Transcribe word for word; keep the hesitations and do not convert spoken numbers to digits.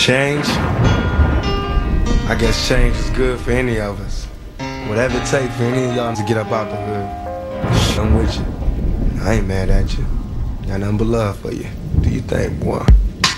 Change? I guess change is good for any of us. Whatever it takes for any of y'all to get up out the hood, I'm with you. I ain't mad at you. Got nothing but love for you. Do you think, boy?